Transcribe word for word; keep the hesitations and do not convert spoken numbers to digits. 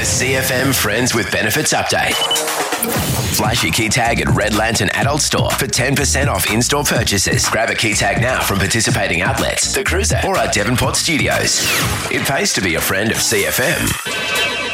C F M Friends with Benefits update. Flash your key tag at Red Lantern Adult Store for ten percent off in-store purchases. Grab a key tag now from participating outlets, The Cruiser, or our Devonport studios. It pays to be a friend of C F M.